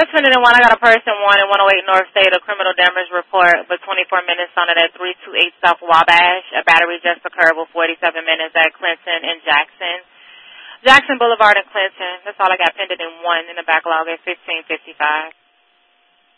pending in one. I got a person wanted 108 North State, a criminal damage report, but 24 minutes on it at 328 South Wabash. A battery just occurred with 47 minutes at Clinton and Jackson. Jackson Boulevard and Clinton. That's all I got pending in one in the backlog at 1555.